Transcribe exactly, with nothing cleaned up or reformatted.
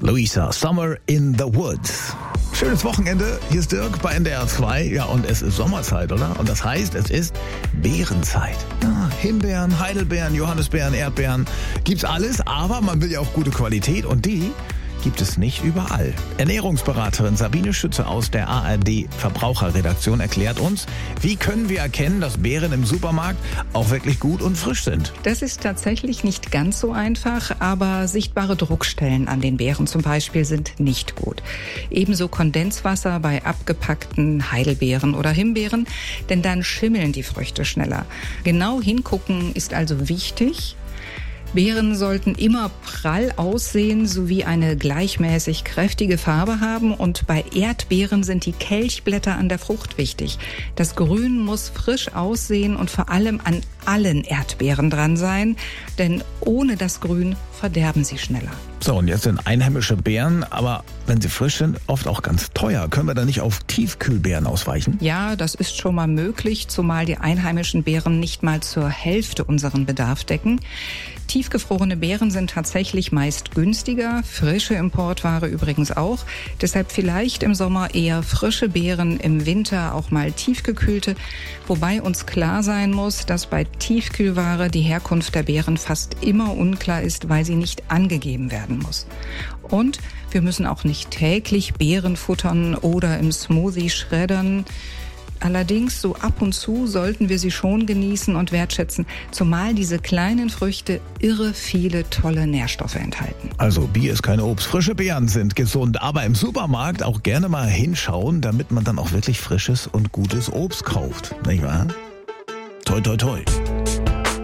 Luisa, Summer in the Woods. Schönes Wochenende, hier ist Dirk bei N D R zwei. Ja, und es ist Sommerzeit, oder? Und das heißt, es ist Beerenzeit. Ja, Himbeeren, Heidelbeeren, Johannisbeeren, Erdbeeren, gibt's alles, aber man will ja auch gute Qualität und die gibt es nicht überall. Ernährungsberaterin Sabine Schütze aus der A R D Verbraucherredaktion erklärt uns, wie können wir erkennen, dass Beeren im Supermarkt auch wirklich gut und frisch sind. Das ist tatsächlich nicht ganz so einfach, aber sichtbare Druckstellen an den Beeren zum Beispiel sind nicht gut. Ebenso Kondenswasser bei abgepackten Heidelbeeren oder Himbeeren, denn dann schimmeln die Früchte schneller. Genau hingucken ist also wichtig. Beeren sollten immer prall aussehen sowie eine gleichmäßig kräftige Farbe haben und bei Erdbeeren sind die Kelchblätter an der Frucht wichtig. Das Grün muss frisch aussehen und vor allem an allen Erdbeeren dran sein, denn ohne das Grün verderben sie schneller. So, und jetzt sind einheimische Beeren, aber wenn sie frisch sind, oft auch ganz teuer. Können wir da nicht auf Tiefkühlbeeren ausweichen? Ja, das ist schon mal möglich, zumal die einheimischen Beeren nicht mal zur Hälfte unseren Bedarf decken. Tiefgefrorene Beeren sind tatsächlich meist günstiger, frische Importware übrigens auch. Deshalb vielleicht im Sommer eher frische Beeren, im Winter auch mal tiefgekühlte. Wobei uns klar sein muss, dass bei Tiefkühlware die Herkunft der Beeren fast immer unklar ist, weil sie nicht angegeben werden muss. Und wir müssen auch nicht täglich Beeren futtern oder im Smoothie schreddern. Allerdings, so ab und zu sollten wir sie schon genießen und wertschätzen, zumal diese kleinen Früchte irre viele tolle Nährstoffe enthalten. Also Bier ist kein Obst. Frische Beeren sind gesund, aber im Supermarkt auch gerne mal hinschauen, damit man dann auch wirklich frisches und gutes Obst kauft. Nicht wahr? Toi, toi, toi.